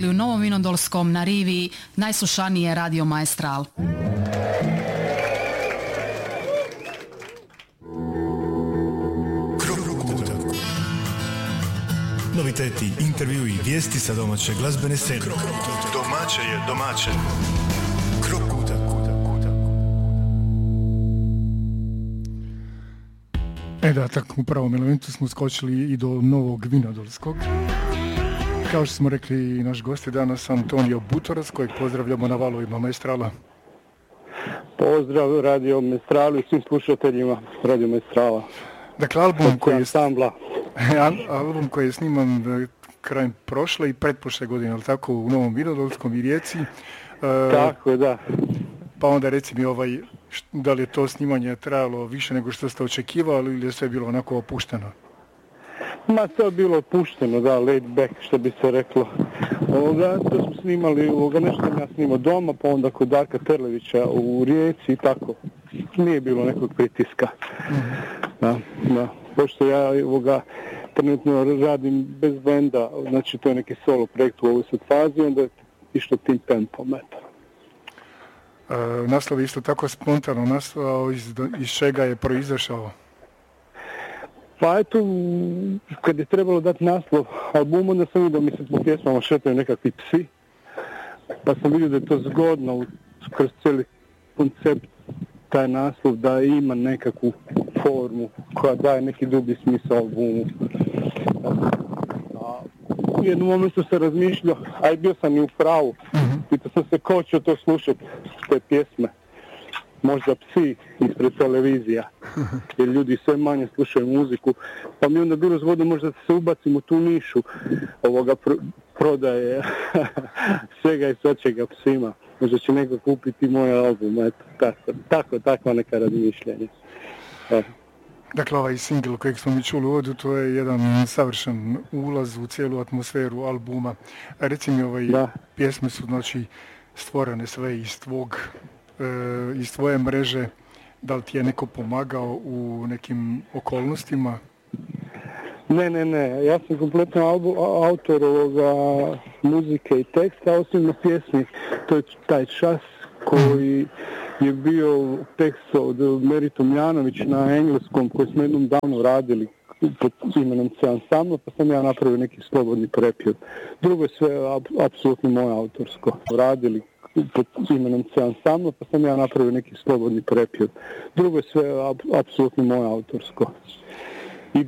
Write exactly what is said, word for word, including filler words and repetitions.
u Novom Vinodolskom na rivi najslušanije Radio Maestral. Noviteti, intervju i vijesti sa domaće glazbene scene. Domaće je domaće. Krokuta. E da, tako u pravom elementu smo skočili i do Novog Vinodolskog. Kao što smo rekli, naš gost je danas Antonio Butorac, kojeg pozdravljamo na valovima Maestrala. Pozdrav Radio Maestralu i svim slušateljima Radio Maestrala. Dakle, album koji je, je album koji je sniman krajem prošle i pretprošle godine, ali tako, u Novom Vinodolskom i Rijeci. Tako je, da. Pa onda reci mi, ovaj, da li je to snimanje trajalo više nego što ste očekivali ili je sve bilo onako opušteno? Ma, sve je bilo opušteno, da, laid back, što bi se reklo. Ovoga, to smo snimali, ovoga, nešto sam ja snimao doma, pa onda kod Darka Terlevića u Rijeci i tako. Nije bilo nekog pritiska. Mm-hmm. Da, da. Pošto ja ovoga, trenutno radim bez benda, znači to je neki solo projekt u ovoj sad fazi, onda je išlo tim tempom, eto. E, naslov je isto tako spontano nastao, iz, iz čega je proizašao? Pa eto, kad je trebalo dati naslov albumu, onda sam vidio da mi se po pjesmama šetaju nekakvi psi, pa sam vidio da je to zgodno kroz cijeli koncept, taj naslov da ima nekakvu formu koja daje neki dublji smisao albumu. A u jednom momentu sam razmišljao, a i bio sam i u pravu, pitao sam se ko će to slušati, te pjesme. Možda psi ispred televizija, jer ljudi sve manje slušaju muziku, pa mi onda bilo zgodno možda se ubacimo u tu nišu ovoga pro, prodaje svega i svačega psima. Možda će neko kupiti moj album, eto, tako, tako, takva neka razmišljanja. E. Dakle, ovaj singl kojeg smo mi čuli ovdje, to je jedan savršen ulaz u cijelu atmosferu albuma. A reci mi, ovaj, da. Pjesme su, znači, stvorene sve iz tvog iz tvoje mreže, da li ti je neko pomagao u nekim okolnostima? Ne, ne, ne, ja sam kompletno albu, autor ovoga muzike i teksta, osim na pjesmi, to je taj čas koji je bio tekst od Meri Tomljanović na engleskom, koji smo jednom davno radili pod imenom C Ensemble, pa sam ja napravio neki slobodni prepjevod. Drugo je sve apsolutno moje autorsko. Radili pod imenom C Ensemble, pa sam ja napravio neki slobodni prepjevod. Drugo je sve apsolutno moje autorsko.